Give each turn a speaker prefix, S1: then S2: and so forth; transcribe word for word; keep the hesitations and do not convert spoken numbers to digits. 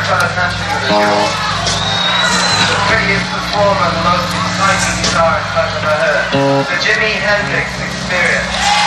S1: got a mention of it. The prettiest performer, the most exciting guitarist I've ever heard. The Jimi Hendrix Experience.